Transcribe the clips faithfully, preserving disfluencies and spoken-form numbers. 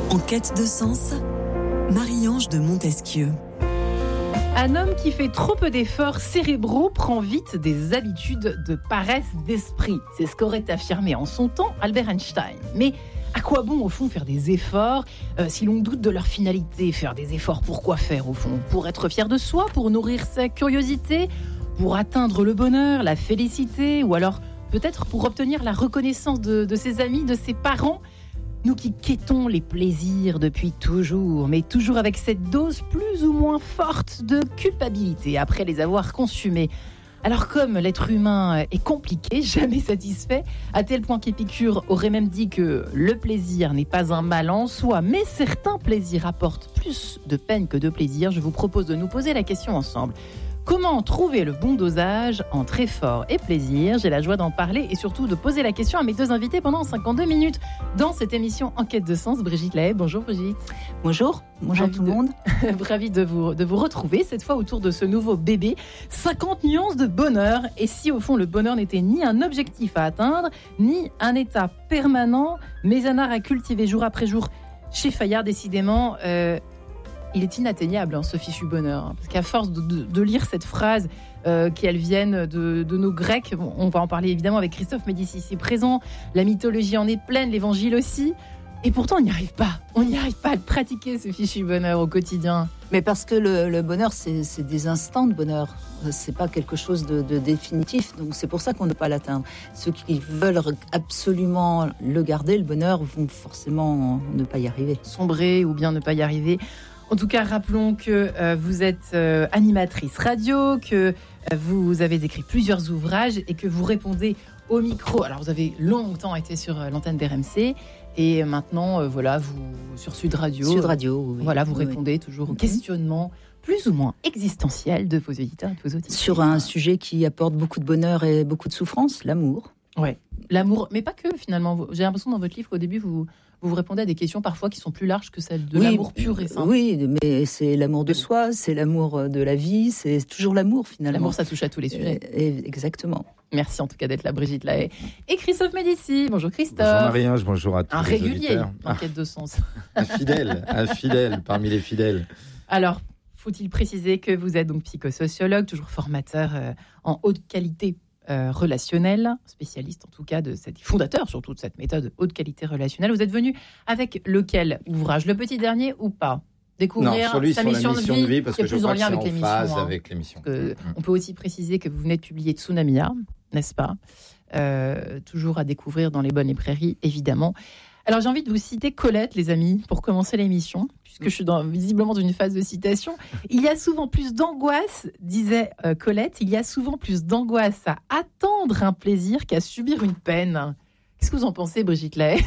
En quête de sens, Marie-Ange de Montesquieu. Un homme qui fait trop peu d'efforts cérébraux prend vite des habitudes de paresse d'esprit. C'est ce qu'aurait affirmé en son temps Albert Einstein. Mais à quoi bon, au fond, faire des efforts euh, si l'on doute de leur finalité? Faire des efforts, pour quoi faire, au fond? Pour être fier de soi? Pour nourrir sa curiosité? Pour atteindre le bonheur, la félicité? Ou alors, peut-être pour obtenir la reconnaissance de, de ses amis, de ses parents? Nous qui quêtons les plaisirs depuis toujours, mais toujours avec cette dose plus ou moins forte de culpabilité après les avoir consumés. Alors comme l'être humain est compliqué, jamais satisfait, à tel point qu'Épicure aurait même dit que le plaisir n'est pas un mal en soi, mais certains plaisirs apportent plus de peine que de plaisir, je vous propose de nous poser la question ensemble. Comment trouver le bon dosage entre effort et plaisir? J'ai la joie d'en parler et surtout de poser la question à mes deux invités pendant cinquante-deux minutes dans cette émission En quête de sens. Brigitte Lahaye, bonjour Brigitte. Bonjour, bonjour Ravi tout le de... monde. Ravi de vous, de vous retrouver, cette fois autour de ce nouveau bébé. cinquante nuances de bonheur. Et si au fond le bonheur n'était ni un objectif à atteindre, ni un état permanent, mais un art à cultiver jour après jour chez Fayard, décidément... Euh, il est inatteignable, hein, ce fichu bonheur. Hein, parce qu'à force de, de, de lire cette phrase, euh, qu'elle vienne de, de nos Grecs, on va en parler évidemment avec Christophe Médicis ici présent, la mythologie en est pleine, l'évangile aussi, et pourtant on n'y arrive pas. On n'y arrive pas à le pratiquer, ce fichu bonheur au quotidien. Mais parce que le, le bonheur, c'est, c'est des instants de bonheur. C'est pas quelque chose de, de définitif. Donc c'est pour ça qu'on ne peut pas l'atteindre. Ceux qui veulent absolument le garder, le bonheur, vont forcément ne pas y arriver. Sombrer ou bien ne pas y arriver. En tout cas, rappelons que euh, vous êtes euh, animatrice radio, que euh, vous avez écrit plusieurs ouvrages et que vous répondez au micro. Alors, vous avez longtemps été sur euh, l'antenne d'R M C et maintenant, euh, voilà, vous sur Sud Radio. Sud Radio, oui. Voilà, vous oui. répondez toujours aux mm-hmm. questionnements plus ou moins existentiels de vos auditeurs et de vos auditrices. Sur un sujet qui apporte beaucoup de bonheur et beaucoup de souffrance, l'amour. Ouais, l'amour, mais pas que finalement. J'ai l'impression dans votre livre qu'au début, vous... Vous vous répondez à des questions parfois qui sont plus larges que celles de oui, l'amour pur et simple. Oui, mais c'est l'amour de soi, c'est l'amour de la vie, c'est toujours l'amour finalement. L'amour, ça touche à tous les sujets. Et, et, exactement. Merci en tout cas d'être là, Brigitte Lahaye. Et Christophe Médicis. Bonjour Christophe. Bonjour Marie-Ange, bonjour à tous un les régulier, auditeurs. En quête de sens. Un fidèle, un fidèle parmi les fidèles. Alors, faut-il préciser que vous êtes donc psychosociologue, toujours formateur euh, en haute qualité Euh, relationnel, spécialiste en tout cas de cette, fondateur surtout de cette méthode haute qualité relationnelle. Vous êtes venu avec lequel ouvrage, le petit dernier ou pas? Découvrir non, sur lui, sa sur mission, la mission de vie, de vie parce qui est que je plus crois en lien que avec c'est en l'émission. phase hein, avec l'émission. Que, mmh. On peut aussi préciser que vous venez de publier Tsunamia, n'est-ce pas? euh, Toujours à découvrir dans les bonnes librairies, évidemment. Alors j'ai envie de vous citer Colette, les amis, pour commencer l'émission, puisque je suis dans, visiblement dans une phase de citation. Il y a souvent plus d'angoisse, disait euh, Colette, il y a souvent plus d'angoisse à attendre un plaisir qu'à subir une peine. Qu'est-ce que vous en pensez, Brigitte Lahaye?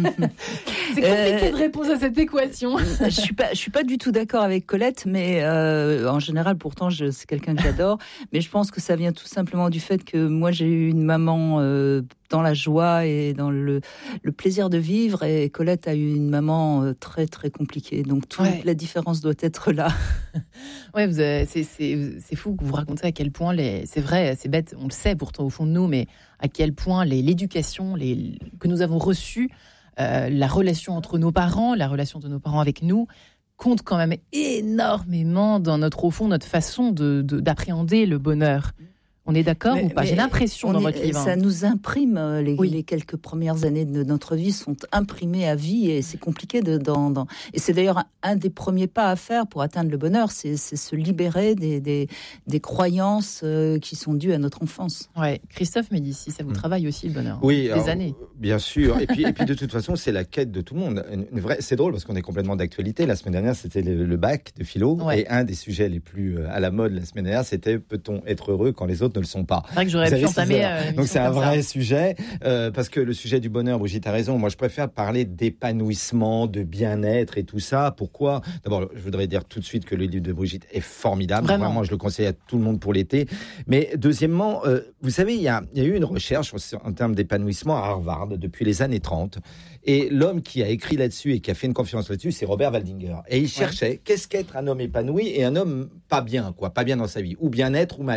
C'est compliqué euh, de répondre à cette équation. Je suis pas, je suis pas du tout d'accord avec Colette, mais euh, en général, pourtant, je, c'est quelqu'un que j'adore. Mais je pense que ça vient tout simplement du fait que moi, j'ai eu une maman euh, dans la joie et dans le, le plaisir de vivre, et Colette a eu une maman euh, très très compliquée. Donc toute ouais. la différence doit être là. Ouais, vous avez, c'est, c'est, c'est fou que vous racontez à quel point les, c'est vrai, c'est bête, on le sait pourtant au fond de nous, mais à quel point les, l'éducation les, que nous avons reçue, euh, la relation entre nos parents, la relation de nos parents avec nous, compte quand même énormément dans notre, au fond, notre façon de, de, d'appréhender le bonheur. On est d'accord mais, ou pas? J'ai l'impression dans est, votre livre. Ça nous imprime, les, oui. les quelques premières années de notre vie sont imprimées à vie et c'est compliqué de... Dans, dans... Et c'est d'ailleurs un, un des premiers pas à faire pour atteindre le bonheur, c'est, c'est se libérer des, des, des croyances euh, qui sont dues à notre enfance. Ouais. Christophe Médicis, ça vous mmh. travaille aussi le bonheur? Oui. Des alors, années. Bien sûr. Et puis, et puis de toute façon, c'est la quête de tout le monde. Une, une vraie... C'est drôle parce qu'on est complètement d'actualité. La semaine dernière, c'était le, le bac de philo. Ouais. Et un des sujets les plus à la mode la semaine dernière, c'était peut-on être heureux quand les autres ne le sont pas? C'est vrai que j'aurais pu entamer. Euh, Donc c'est un vrai ça. sujet, euh, parce que le sujet du bonheur, Brigitte a raison. Moi, je préfère parler d'épanouissement, de bien-être et tout ça. Pourquoi? D'abord, je voudrais dire tout de suite que le livre de Brigitte est formidable. Vraiment, Vraiment je le conseille à tout le monde pour l'été. Mais deuxièmement, euh, vous savez, il y a, il y a eu une recherche en termes d'épanouissement à Harvard depuis les années trente. Et l'homme qui a écrit là-dessus et qui a fait une conférence là-dessus, c'est Robert Waldinger. Et il cherchait ouais. qu'est-ce qu'être un homme épanoui et un homme pas bien, quoi, pas bien dans sa vie, ou bien-être ou mal-être.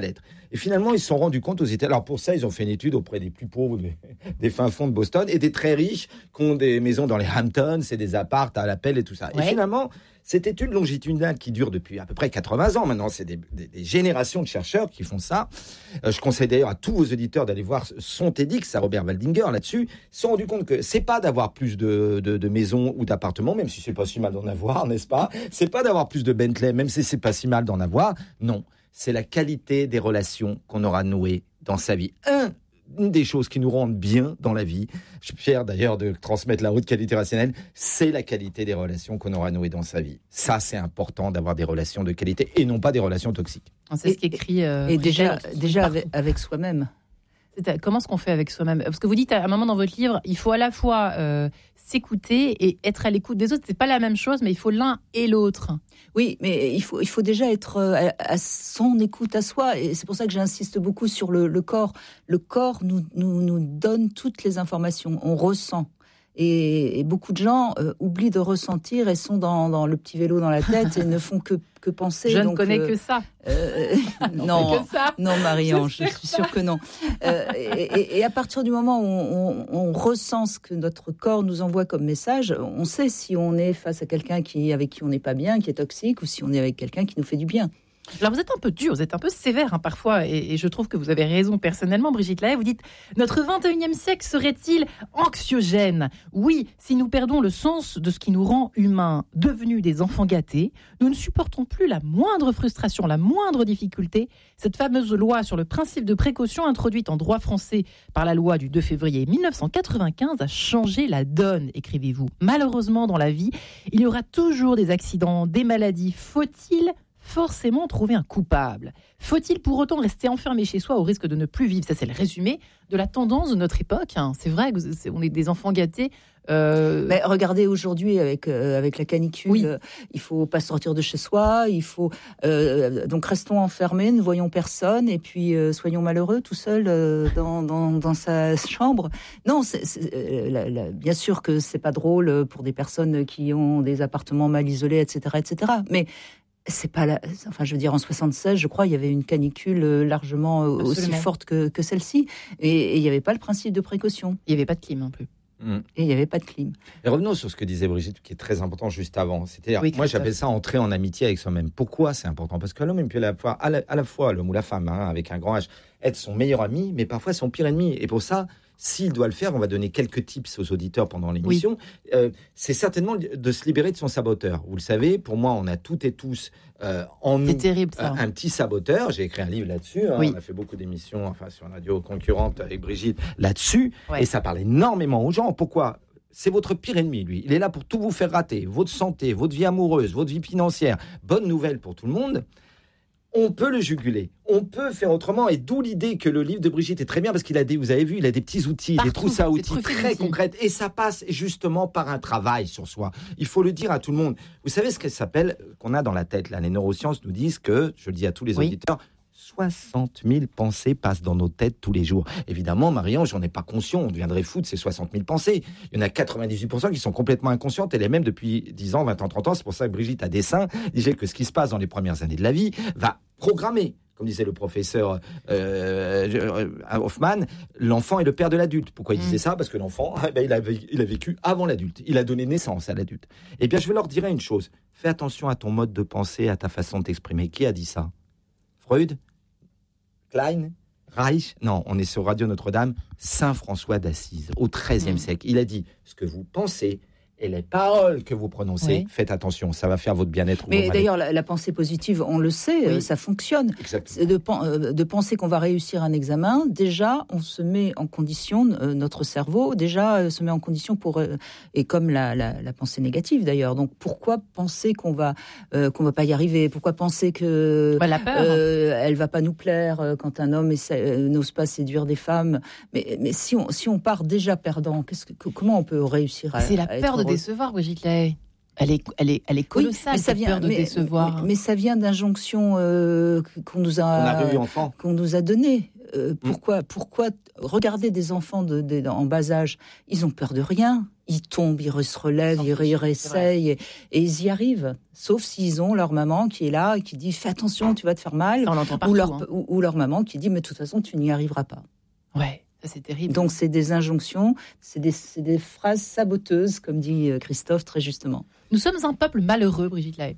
Et finalement, ils se sont rendus compte aux États-Unis. Alors pour ça, ils ont fait une étude auprès des plus pauvres, des, des fins fonds de Boston, et des très riches qui ont des maisons dans les Hamptons, c'est des apparts à l'appel et tout ça. Ouais. Et finalement, cette étude longitudinale qui dure depuis à peu près quatre-vingts ans maintenant, c'est des, des, des générations de chercheurs qui font ça. Euh, je conseille d'ailleurs à tous vos auditeurs d'aller voir son TEDx, à Robert Waldinger là-dessus. Ils se sont rendus compte que c'est pas d'avoir plus de, de, de maisons ou d'appartements, même si c'est pas si mal d'en avoir, n'est-ce pas ? C'est pas d'avoir plus de Bentley, même si c'est pas si mal d'en avoir. Non, c'est la qualité des relations qu'on aura nouées dans sa vie. Un Une des choses qui nous rendent bien dans la vie, je suis fier d'ailleurs de transmettre la haute qualité relationnelle, c'est la qualité des relations qu'on aura nouées dans sa vie. Ça, c'est important d'avoir des relations de qualité et non pas des relations toxiques. C'est et, ce qu'écrit. Euh, et déjà, déjà avec, avec soi-même. C'est, comment est-ce qu'on fait avec soi-même ? Parce que vous dites à un moment dans votre livre, il faut à la fois euh, s'écouter et être à l'écoute des autres. C'est pas la même chose, mais il faut l'un et l'autre. Oui, mais il faut, il faut déjà être à, à son écoute à soi. Et c'est pour ça que j'insiste beaucoup sur le, le corps. Le corps nous, nous, nous donne toutes les informations. On ressent. Et, et beaucoup de gens euh, oublient de ressentir et sont dans, dans le petit vélo dans la tête et ne font que, que penser. Je donc, ne connais euh, que ça. Euh, non, que ça. non, Marie-Ange, je, je suis sûre que non. Euh, et, et, et à partir du moment où on, on, on ressent ce que notre corps nous envoie comme message, on sait si on est face à quelqu'un qui, avec qui on n'est pas bien, qui est toxique, ou si on est avec quelqu'un qui nous fait du bien. Alors vous êtes un peu dur, vous êtes un peu sévère hein, parfois, et, et je trouve que vous avez raison personnellement, Brigitte Lahaie. Vous dites « Notre vingt et unième siècle serait-il anxiogène ?» Oui, si nous perdons le sens de ce qui nous rend humains, devenus des enfants gâtés, nous ne supportons plus la moindre frustration, la moindre difficulté. Cette fameuse loi sur le principe de précaution introduite en droit français par la loi du deux février mille neuf cent quatre-vingt-quinze a changé la donne, écrivez-vous. Malheureusement, dans la vie, il y aura toujours des accidents, des maladies. Faut-il forcément trouver un coupable ? Faut-il pour autant rester enfermé chez soi au risque de ne plus vivre ? Ça, c'est le résumé de la tendance de notre époque. Hein. C'est vrai qu'on est des enfants gâtés. Euh... Mais regardez aujourd'hui avec euh, avec la canicule, oui. euh, il faut pas sortir de chez soi, il faut euh, donc restons enfermés, ne voyons personne et puis euh, soyons malheureux tout seul euh, dans, dans dans sa chambre. Non, c'est, c'est, euh, la, la, bien sûr que c'est pas drôle pour des personnes qui ont des appartements mal isolés, et cetera, et cetera. Mais c'est pas la... enfin je veux dire en soixante-seize je crois il y avait une canicule largement Absolument. aussi forte que, que celle-ci et, et il n'y avait pas le principe de précaution. Il n'y avait pas de clim non plus. Mmh. Et il n'y avait pas de clim. Et revenons sur ce que disait Brigitte, qui est très important juste avant. C'est-à-dire, oui, moi j'appelle ça entrer en amitié avec soi-même. Pourquoi c'est important ? Parce que l'homme, il peut à la fois, à la, à la fois l'homme ou la femme, hein, avec un grand H, être son meilleur ami, mais parfois son pire ennemi. Et pour ça, s'il doit le faire, on va donner quelques tips aux auditeurs pendant l'émission. Oui. Euh, c'est certainement de se libérer de son saboteur. Vous le savez, pour moi, on a toutes et tous euh, en nous terrible, ça. Euh, un petit saboteur. J'ai écrit un livre là-dessus. Hein. Oui. On a fait beaucoup d'émissions, enfin sur une radio concurrente avec Brigitte là-dessus, ouais. Et ça parle énormément aux gens. Pourquoi ? C'est votre pire ennemi, lui. Il est là pour tout vous faire rater. Votre santé, votre vie amoureuse, votre vie financière. Bonne nouvelle pour tout le monde. On peut le juguler, on peut faire autrement, et d'où l'idée que le livre de Brigitte est très bien, parce qu'il a des, vous avez vu, il a des petits outils, Partout, des trousses à outils très concrètes, et ça passe justement par un travail sur soi. Il faut le dire à tout le monde. Vous savez ce qu'elle s'appelle, qu'on a dans la tête, là, les neurosciences nous disent que, je le dis à tous les oui. auditeurs, soixante mille pensées passent dans nos têtes tous les jours. Évidemment, Marie-Ange, j'en ai pas conscient, on deviendrait fou de ces soixante mille pensées. Il y en a quatre-vingt-dix-huit pour cent qui sont complètement inconscientes, et les mêmes depuis dix ans, vingt ans, trente ans. C'est pour ça que Brigitte, à dessein, disait que ce qui se passe dans les premières années de la vie va programmer, comme disait le professeur euh, Hoffman, l'enfant est le père de l'adulte. Pourquoi il disait ça ? Parce que l'enfant, eh ben, il, a, il a vécu avant l'adulte. Il a donné naissance à l'adulte. Eh bien, je vais leur dire une chose. Fais attention à ton mode de pensée, à ta façon de t'exprimer. Qui a dit ça ? Freud ? Klein ? Reich ? Non, on est sur Radio Notre-Dame. Saint François d'Assise, au treizième mmh. siècle. Il a dit, ce que vous pensez et les paroles que vous prononcez, oui. faites attention, ça va faire votre bien-être. Mais d'ailleurs, la, la pensée positive, on le sait, oui. euh, ça fonctionne. C'est de, euh, de penser qu'on va réussir un examen, déjà, on se met en condition, euh, notre cerveau, déjà, euh, se met en condition pour... Euh, et comme la, la, la pensée négative, d'ailleurs. Donc, pourquoi penser qu'on va euh, qu'on va pas y arriver ? Pourquoi penser que... Bah, la peur. Euh, elle va pas nous plaire euh, quand un homme essaie, euh, n'ose pas séduire des femmes. Mais, mais si, on, si on part déjà perdant, qu'est-ce que, comment on peut réussir à... C'est la peur de décevoir, Brigitte Lahaie. Elle est, elle est, elle est colossale, oui, mais ça vient, peur de mais, décevoir. Mais, mais ça vient d'injonctions euh, qu'on nous a, on a eu enfant. qu'on nous a données. Euh, pourquoi, mmh. pourquoi regarder des enfants de, de, en bas âge, ils ont peur de rien. ils tombent, ils se relèvent, ils, fichent, ils réessayent et, et ils y arrivent. Sauf s'ils ont leur maman qui est là et qui dit « fais attention, tu vas te faire mal ». Ça, on l'entend partout, ou, leur, hein. ou, ou leur maman qui dit « mais de toute façon, tu n'y arriveras pas ». Ouais, ça c'est terrible. Donc c'est des injonctions, c'est des, c'est des phrases saboteuses, comme dit Christophe très justement. Nous sommes un peuple malheureux, Brigitte Lahaie.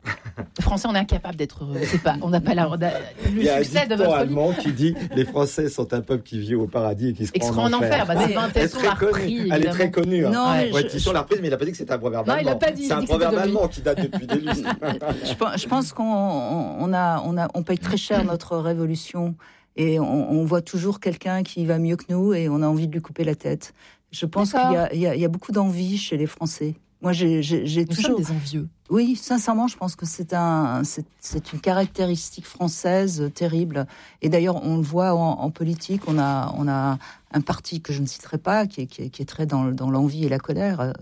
Les Français, on est incapable d'être heureux. C'est pas, on n'a pas la, on a, le Il y a succès un de dicton votre allemand qui dit les Français sont un peuple qui vit au paradis et qui se et qui rend se rend en enfer. Bah, c'est Vincent Elle est très l'a repris, connue. Elle est très connue. Hein. Non, mais ouais, je- Tissot l'a reprise, mais il n'a pas dit que c'était un proverbe Non, il allemand. a pas dit, il C'est a un dit que c'était proverbe de lui. allemand qui date depuis des lustres. Je pense, je pense qu'on on, on a, on a, on paye très cher notre révolution et on, on voit toujours quelqu'un qui va mieux que nous et on a envie de lui couper la tête. Je pense D'accord. qu'il y a, il y a, il y a beaucoup d'envie chez les Français. Moi, j'ai, j'ai, j'ai Nous toujours. sommes des envieux. Oui, sincèrement, je pense que c'est un, c'est, c'est une caractéristique française terrible. Et d'ailleurs, on le voit en, en politique. On a, on a un parti que je ne citerai pas, qui est, qui est, qui est très dans, dans l'envie et la colère.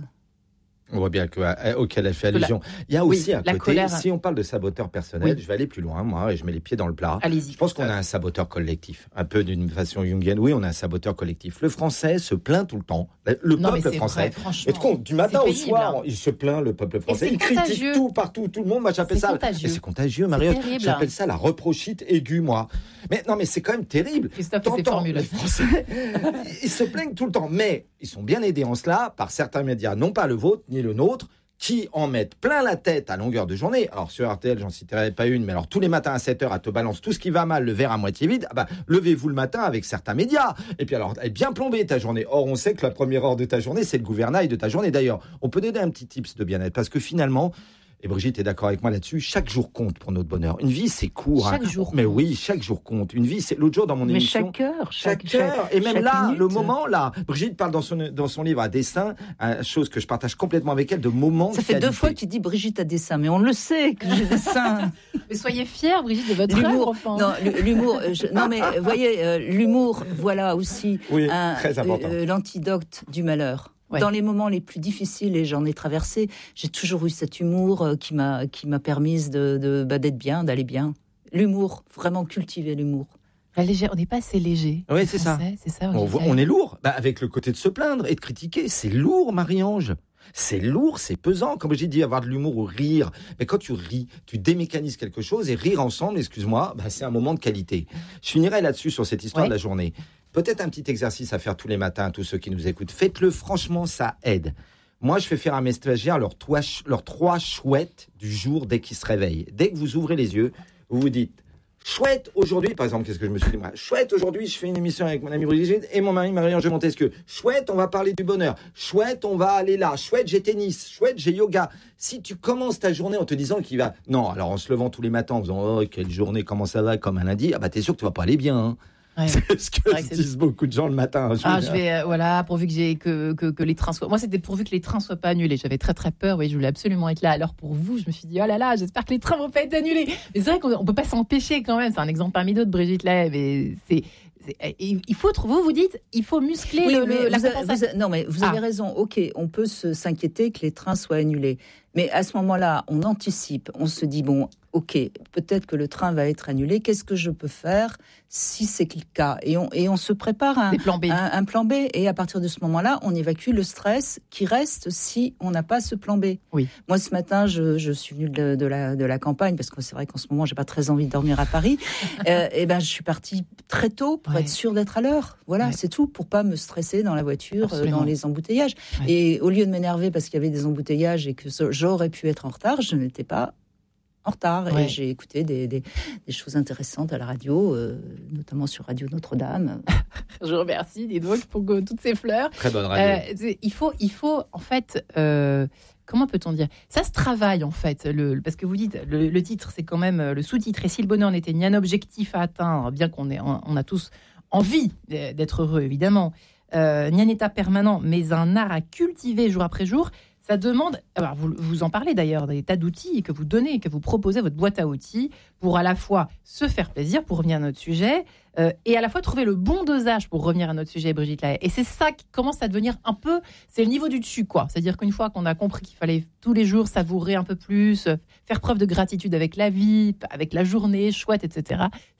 On voit bien que, euh, auquel elle fait La- allusion. Il y a Oui, aussi un la côté, colère. si on parle de saboteur personnel, Oui. je vais aller plus loin, moi, et je mets les pieds dans le plat. Allez-y. Je pense qu'on a un saboteur collectif, un peu d'une façon jungienne. Oui, on a un saboteur collectif. Le Français se plaint tout le temps. Le Non, mais peuple c'est français. vrai, franchement. Et de compte, du matin C'est au pénible, soir, hein. il se plaint, le peuple français. c'est Il critique contagieux. tout, partout, tout le monde. Moi, j'appelle C'est ça. contagieux. Et c'est contagieux, Marie. terrible. J'appelle ça la reprochite aiguë, moi. Mais non, mais c'est quand même terrible. Christophe et ses T'entends, formules. les Français, ils se plaignent tout le temps. Mais ils sont bien aidés en cela par certains médias, non pas le vôtre ni le nôtre, qui en mettent plein la tête à longueur de journée. Alors sur R T L, j'en citerai pas une, mais alors tous les matins à sept heures, à te balance tout ce qui va mal, le verre à moitié vide. Ah bah, levez-vous le matin avec certains médias. Et puis alors, elle est bien plombée ta journée. Or, on sait que la première heure de ta journée, c'est le gouvernail de ta journée. D'ailleurs, on peut donner un petit tips de bien-être, parce que finalement, et Brigitte est d'accord avec moi là-dessus, chaque jour compte pour notre bonheur. Une vie, c'est court. Chaque hein. jour Mais compte. oui, chaque jour compte. Une vie, c'est l'autre jour dans mon Mais émission. chaque heure, Chaque, chaque, heure, et même chaque là, minute. le moment là, Brigitte parle dans son, dans son livre à dessin, une chose que je partage complètement avec elle, de moments Ça fait de deux qualité. fois qu'il dit Brigitte a des seins, mais on le sait que j'ai des seins. Mais soyez fiers, Brigitte, de votre L'humour, œuvre, enfin. non, l- l'humour. euh, je- non, mais vous voyez, euh, l'humour, voilà aussi Oui, un- très important. euh, l'antidote du malheur. Ouais. Dans les moments les plus difficiles, et j'en ai traversé, j'ai toujours eu cet humour euh, qui m'a qui m'a permise de, de bah, d'être bien, d'aller bien. L'humour, vraiment cultiver l'humour. La légère, on n'est pas assez léger. Oui, les c'est ça. Français, C'est ça. On, Brigitte voit- Lahaie. on est lourd, bah, avec le côté de se plaindre et de critiquer. C'est lourd, Marie-Ange. C'est lourd, c'est pesant. Comme j'ai dit, avoir de l'humour ou rire. Mais quand tu ris, tu démécanises quelque chose et rire ensemble, excuse-moi, bah, c'est un moment de qualité. Je finirai là-dessus sur cette histoire Ouais. de la journée. Peut-être un petit exercice à faire tous les matins à tous ceux qui nous écoutent. Faites-le, franchement, ça aide. Moi, je fais faire à mes stagiaires leurs trois, leurs trois chouettes du jour dès qu'ils se réveillent. Dès que vous ouvrez les yeux, vous vous dites chouette aujourd'hui, par exemple, qu'est-ce que je me suis dit moi chouette aujourd'hui, je fais une émission avec mon ami Brigitte et mon mari Marie-Ange Montesquieu. Chouette, on va parler du bonheur. Chouette, on va aller là. Chouette, j'ai tennis. Chouette, j'ai yoga. Si tu commences ta journée en te disant qu'il va... Non, alors en se levant tous les matins en disant oh, quelle journée, comment ça va, comme un lundi, ah bah t'es sûr que tu vas pas aller bien. Hein. Ouais. C'est ce que vrai que se c'est- disent beaucoup de gens le matin. Je Ah, veux je dire. vais, euh, voilà, pourvu que, j'ai, que, que, que les trains soient. Moi, c'était pourvu que les trains soient pas annulés. J'avais très, très peur. Oui, je voulais absolument être là. Alors, pour vous, je me suis dit, oh là là, j'espère que les trains vont pas être annulés. Mais c'est vrai qu'on on peut pas s'empêcher quand même. C'est un exemple parmi d'autres, Brigitte Lahaie. Mais c'est. c'est- Il faut, vous vous dites, il faut muscler Oui, le, mais le- la vous a- compensation. vous a- non, mais vous Ah. avez raison. Ok, on peut se, s'inquiéter que les trains soient annulés. Mais à ce moment-là, on anticipe. On se dit, bon, ok, peut-être que le train va être annulé. Qu'est-ce que je peux faire si c'est le cas ? Et on, et on se prépare un, Des plans B. un, un plan B. Et à partir de ce moment-là, on évacue le stress qui reste si on n'a pas ce plan B. Oui. Moi, ce matin, je, je suis venue de, de, la, de la campagne, parce que c'est vrai qu'en ce moment, j'ai pas très envie de dormir à Paris. euh, et ben, je suis partie très tôt pour Ouais. être sûre d'être à l'heure. Voilà, Ouais. c'est tout, pour pas me stresser dans la voiture, euh, Absolument. dans les embouteillages. Ouais. Et au lieu de m'énerver parce qu'il y avait des embouteillages et que ça- j'aurais pu être en retard, je n'étais pas en retard. Ouais. Et j'ai écouté des, des, des choses intéressantes à la radio, euh, notamment sur Radio Notre-Dame. Je vous remercie, dis donc, pour que- toutes ces fleurs. Très bonne radio. Euh, c'est- il faut, il faut en fait, euh, comment peut-on dire ? Ça se travaille en fait, le, parce que vous dites, le, le titre, c'est quand même euh, le sous-titre. Et si le bonheur n'était ni un objectif à atteindre, bien qu'on ait, on, on a tous envie d'être heureux, évidemment, euh, ni un état permanent, mais un art à cultiver jour après jour. Ça demande, alors vous, vous en parlez d'ailleurs, des tas d'outils que vous donnez, que vous proposez à votre boîte à outils pour à la fois se faire plaisir, pour revenir à notre sujet, euh, et à la fois trouver le bon dosage pour revenir à notre sujet, Brigitte Lahaie. Et c'est ça qui commence à devenir un peu, c'est le niveau du dessus, quoi. C'est-à-dire qu'une fois qu'on a compris qu'il fallait tous les jours savourer un peu plus, euh, faire preuve de gratitude avec la vie, avec la journée, chouette, et cetera,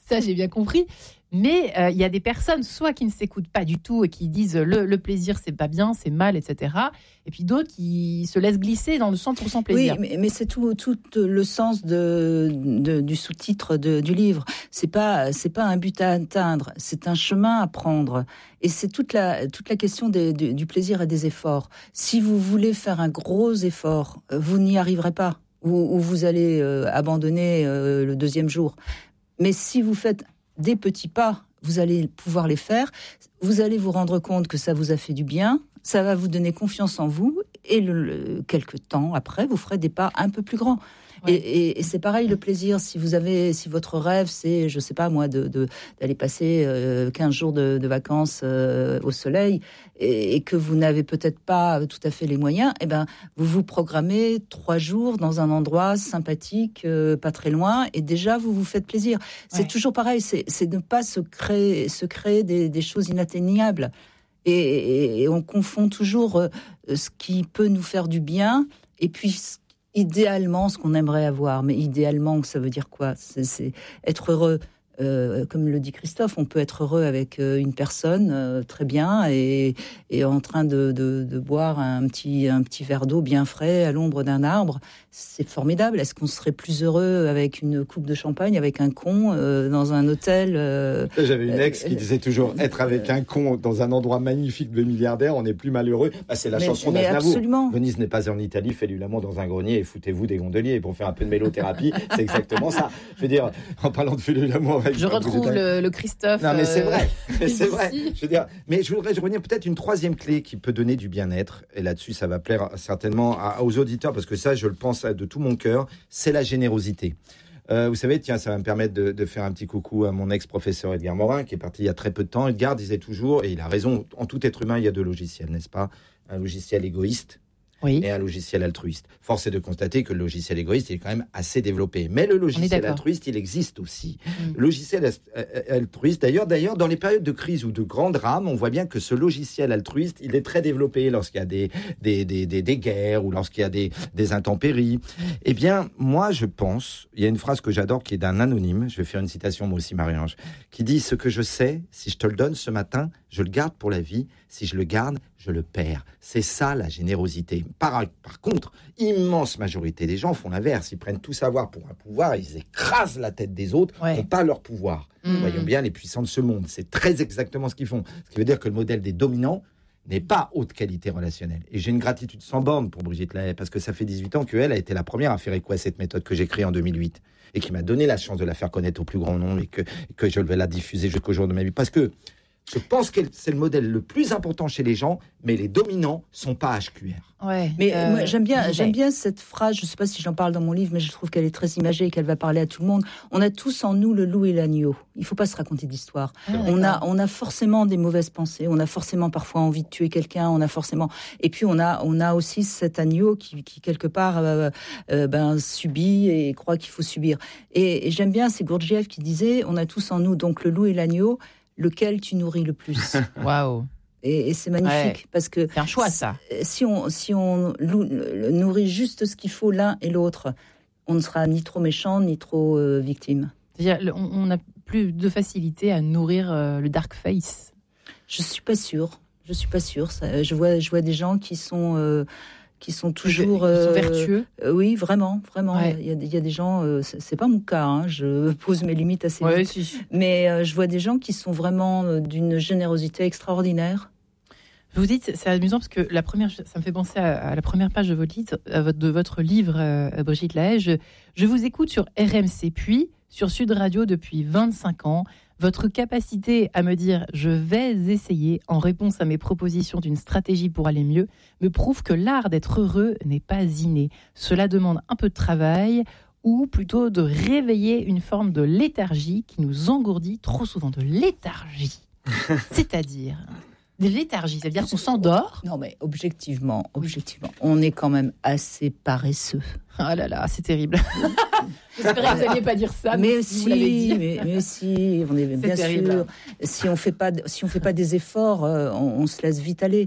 Ça, j'ai bien compris. Mais il euh, y a des personnes, soit qui ne s'écoutent pas du tout et qui disent le, le plaisir, c'est pas bien, c'est mal, et cetera. Et puis d'autres qui se laissent glisser dans le cent pour cent plaisir. Oui, mais, mais c'est tout, tout le sens de, de, du sous-titre de, du livre. C'est pas, c'est pas un but à atteindre, c'est un chemin à prendre. Et c'est toute la, toute la question des, du, du plaisir et des efforts. Si vous voulez faire un gros effort, vous n'y arriverez pas. Ou, ou vous allez euh, abandonner euh, le deuxième jour. Mais si vous faites des petits pas, vous allez pouvoir les faire. Vous allez vous rendre compte que ça vous a fait du bien. Ça va vous donner confiance en vous. Et le, le, quelques temps après, vous ferez des pas un peu plus grands. Ouais. Et, et, et c'est pareil, le plaisir. Si vous avez, si votre rêve, c'est, je sais pas moi, de, de d'aller passer euh, quinze jours de, de vacances euh, au soleil, et, et que vous n'avez peut-être pas tout à fait les moyens, eh ben, vous vous programmez trois jours dans un endroit sympathique, euh, pas très loin, et déjà vous vous faites plaisir. C'est ouais. toujours pareil. C'est, c'est ne pas se créer, se créer des, des choses inatteignables. Et, et, et on confond toujours euh, ce qui peut nous faire du bien, et puis idéalement ce qu'on aimerait avoir. Mais idéalement, ça veut dire quoi ? c'est, c'est être heureux. Euh, comme le dit Christophe, on peut être heureux avec euh, une personne euh, très bien et, et en train de, de, de boire un petit, un petit verre d'eau bien frais à l'ombre d'un arbre. C'est formidable. Est-ce qu'on serait plus heureux avec une coupe de champagne, avec un con euh, dans un hôtel euh, J'avais une ex euh, qui disait toujours euh, être avec un con dans un endroit magnifique de milliardaire, on est plus malheureux. Bah, c'est la mais, chanson mais d'Aznavour. Absolument. Venise n'est pas en Italie, faites du l'amour dans un grenier et foutez-vous des gondoliers pour faire un peu de mélothérapie. C'est exactement ça. Je veux dire, en parlant de faire du l'amour. Je retrouve le, le Christophe. Non, mais c'est vrai. Mais c'est vrai. Je veux dire, mais je voudrais revenir peut-être une troisième clé qui peut donner du bien-être. Et là-dessus, ça va plaire certainement à, aux auditeurs parce que ça, je le pense de tout mon cœur. C'est la générosité. Euh, vous savez, tiens, ça va me permettre de, de faire un petit coucou à mon ex-professeur Edgar Morin, qui est parti il y a très peu de temps. Edgar disait toujours, et il a raison, en tout être humain, il y a deux logiciels, n'est-ce pas ? Un logiciel égoïste. Oui. Et un logiciel altruiste. Force est de constater que le logiciel égoïste il est quand même assez développé. Mais le logiciel altruiste, il existe aussi. Mmh. Le logiciel altruiste, d'ailleurs, d'ailleurs, dans les périodes de crise ou de grands drames, on voit bien que ce logiciel altruiste, il est très développé lorsqu'il y a des, des, des, des, des guerres ou lorsqu'il y a des, des intempéries. Eh bien, moi, je pense, il y a une phrase que j'adore qui est d'un anonyme, je vais faire une citation moi aussi, Marie-Ange, qui dit « Ce que je sais, si je te le donne ce matin, je le garde pour la vie. Si je le garde, je le perds. » C'est ça la générosité. Par, par contre, immense majorité des gens font l'inverse. Ils prennent tout savoir pour un pouvoir, ils écrasent la tête des autres, ouais. n'ont pas leur pouvoir. Mmh. Voyons bien les puissants de ce monde. C'est très exactement ce qu'ils font. Ce qui veut dire que le modèle des dominants n'est pas haute qualité relationnelle. Et j'ai une gratitude sans borne pour Brigitte Lahaie, parce que ça fait dix-huit ans qu'elle a été la première à faire écho à cette méthode que j'ai créée en deux mille huit et qui m'a donné la chance de la faire connaître au plus grand nombre et que, que je vais la diffuser jusqu'au jour de ma vie. Parce que je pense que c'est le modèle le plus important chez les gens, mais les dominants sont pas H Q R. Ouais, mais euh, moi, j'aime bien, j'aime bien cette phrase. Je sais pas si j'en parle dans mon livre, mais je trouve qu'elle est très imagée et qu'elle va parler à tout le monde. On a tous en nous le loup et l'agneau. Il faut pas se raconter d'histoire. Ah, on a, on a forcément des mauvaises pensées. On a forcément parfois envie de tuer quelqu'un. On a forcément. Et puis on a, on a aussi cet agneau qui, qui quelque part, euh, euh, ben subit et croit qu'il faut subir. Et, et j'aime bien, c'est Gurdjieff qui disait, on a tous en nous donc le loup et l'agneau. Lequel tu nourris le plus. Waouh. Et, et c'est magnifique ouais. parce que c'est un choix ça. Si on si on nourrit juste ce qu'il faut l'un et l'autre, on ne sera ni trop méchant ni trop euh, victime. C'est-à-dire on, on a plus de facilité à nourrir euh, le dark face. Je suis pas sûre. Je suis pas sûre. Ça, je vois je vois des gens qui sont euh, qui sont toujours euh, sont vertueux. Euh, oui, vraiment, vraiment. Ouais. Il y a, il y a des gens. Euh, c'est, c'est pas mon cas. Hein, je pose mes limites assez ouais, vite. Si. Mais euh, je vois des gens qui sont vraiment euh, d'une générosité extraordinaire. Vous dites, c'est amusant parce que la première, ça me fait penser à, à la première page de votre livre, à votre, de votre livre euh, Brigitte Lahaie. Je, je vous écoute sur R M C, puis sur Sud Radio depuis vingt-cinq ans. Votre capacité à me dire « je vais essayer » en réponse à mes propositions d'une stratégie pour aller mieux me prouve que l'art d'être heureux n'est pas inné. Cela demande un peu de travail ou plutôt de réveiller une forme de léthargie qui nous engourdit trop souvent. De léthargie, c'est-à-dire de léthargie, c'est-à-dire qu'on s'endort. Non mais objectivement, objectivement, on est quand même assez paresseux. Ah là là, c'est terrible. J'espérais que vous n'alliez pas dire ça, mais, mais si, vous l'avez dit. Mais, mais si, on est, c'est bien terrible. Sûr. Si on fait pas, si on fait pas des efforts, euh, on, on se laisse vite aller.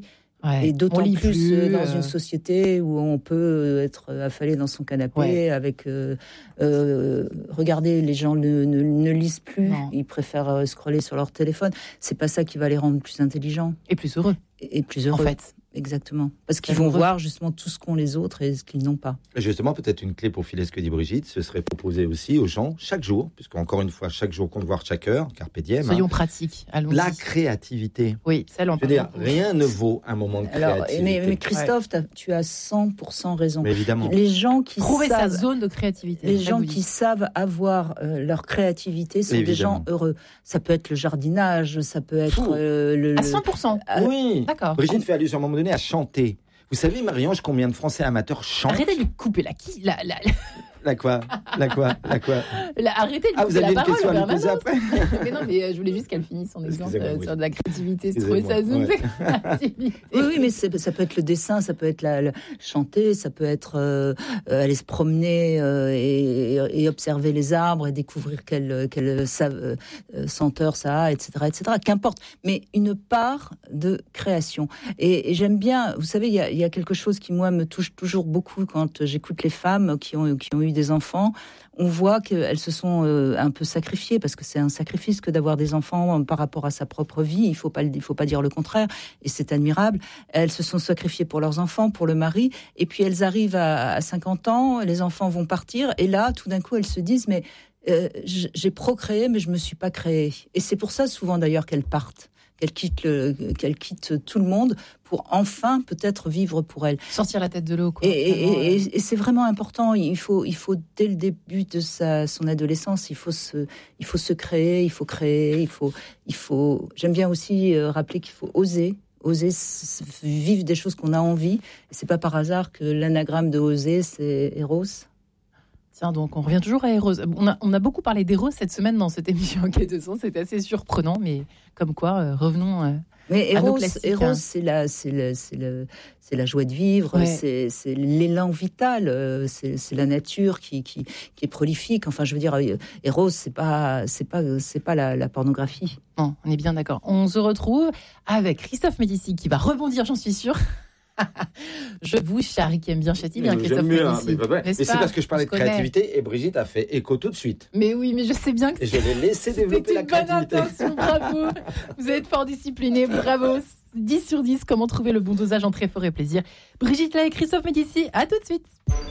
Ouais. Et d'autant plus, plus euh, dans euh... une société où on peut être affalé dans son canapé ouais. avec euh, euh, regardez, les gens ne, ne, ne lisent plus, non. Ils préfèrent scroller sur leur téléphone. C'est pas ça qui va les rendre plus intelligents et plus heureux. Et, et plus heureux. En fait. Exactement. Parce qu'ils vont voir justement tout ce qu'ont les autres et ce qu'ils n'ont pas. Justement, peut-être une clé pour filer ce que dit Brigitte, ce serait proposer aussi aux gens, chaque jour, puisqu'encore une fois, chaque jour compte voir chaque heure, carpe diem. Soyons hein, pratiques, allons-y. La créativité. Oui, ça l'en Je veux dire, rien ne vaut un moment de créativité. Alors, mais, mais Christophe, ouais. tu as cent pour cent raison. Mais évidemment. Les gens qui Trouver savent, sa zone de créativité. Les gens qui savent avoir euh, leur créativité sont évidemment. Des gens heureux. Ça peut être le jardinage, ça peut être euh, le... À cent pour cent euh, Oui. D'accord. Brigitte fait allusion à un moment donné à chanter. Vous savez, Marie-Ange, combien de Français amateurs chantent ? Arrêtez de lui couper la qui la, la, la... la quoi La quoi La quoi la, Arrêtez de lui ah, couper la parole. Ah, vous avez une question à lui poser après ? Mais non, mais euh, je voulais juste qu'elle finisse son exemple euh, oui. sur de la créativité, se trouver sa zone de créativité. Oui, oui, mais c'est, ça peut être le dessin, ça peut être la, la chanter, ça peut être euh, aller se promener euh, et, et observer les arbres et découvrir quelle, quelle euh, senteur ça a, et cetera, et cetera. Qu'importe, mais une part de création. Et, et j'aime bien, vous savez, il y a, y a quelque chose qui, moi, me touche toujours beaucoup quand j'écoute les femmes qui ont, qui ont eu des enfants. On voit qu'elles se sont euh, un peu sacrifiées, parce que c'est un sacrifice que d'avoir des enfants euh, par rapport à sa propre vie. Il faut pas, il faut pas dire le contraire, et c'est admirable. Elles se sont sacrifiées pour leurs enfants, pour le mari, et puis elles arrivent à, à cinquante ans, les enfants vont partir, et là, tout d'un coup, elles se disent, mais euh, j'ai procréé, mais je me suis pas créée. Et c'est pour ça, souvent d'ailleurs, qu'elles partent. Qu'elle quitte, le, qu'elle quitte tout le monde pour enfin peut-être vivre pour elle. Sortir la tête de l'eau, quoi. Et, et, et, et c'est vraiment important. Il faut, il faut dès le début de sa, son adolescence, il faut se, il faut se créer, il faut créer, il faut, il faut. J'aime bien aussi euh, rappeler qu'il faut oser. Oser s- vivre des choses qu'on a envie. Et c'est pas par hasard que l'anagramme de oser, c'est Eros. Tiens, donc on revient toujours à Eros. On a, on a beaucoup parlé d'Eros cette semaine dans cette émission Enquête de Sens. C'était assez surprenant, mais comme quoi, euh, revenons euh, mais Eros, à nos classiques. Eros, hein. c'est la, c'est le, c'est le, c'est la joie de vivre, Ouais. c'est, c'est l'élan vital, euh, c'est, c'est la nature qui, qui, qui est prolifique. Enfin, je veux dire, euh, Eros, c'est pas, c'est pas, c'est pas la, la pornographie. Non, on est bien d'accord. On se retrouve avec Christophe Médici qui va rebondir, j'en suis sûre. Je vous charrie qui aime bien Châtie, bien Christophe mieux, hein, Médici. mais, bah, mais c'est parce que je parlais de créativité et Brigitte a fait écho tout de suite. Mais oui, mais je sais bien que et je l'ai laissé développer la créativité. C'était une bonne intention, bravo. Vous êtes fort discipliné, bravo. dix sur dix, comment trouver le bon dosage entre effort et plaisir. Brigitte là et Christophe Médici, à tout de suite.